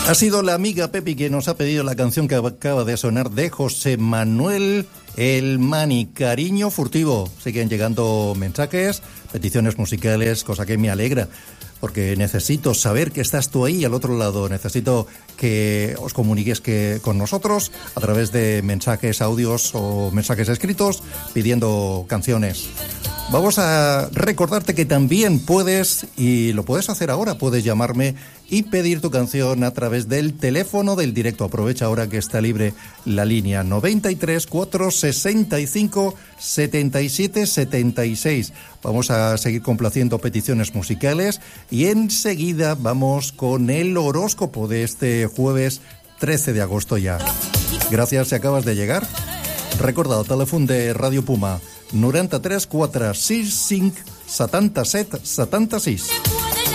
Ha sido la amiga Pepi que nos ha pedido la canción que acaba de sonar de José Manuel El Mani, Cariño Furtivo. Siguen llegando mensajes, peticiones musicales, cosa que me alegra, porque necesito saber que estás tú ahí al otro lado. Necesito que os comuniques con nosotros a través de mensajes, audios o mensajes escritos pidiendo canciones. Vamos a recordarte que también puedes, y lo puedes hacer ahora, puedes llamarme y pedir tu canción a través del teléfono del directo. Aprovecha ahora que está libre la línea 93 465 77 76. Vamos a seguir complaciendo peticiones musicales y enseguida vamos con el horóscopo de este jueves 13 de agosto ya. Gracias si acabas de llegar. Recorda el telèfon de Ràdio Puma 93 465 77 76.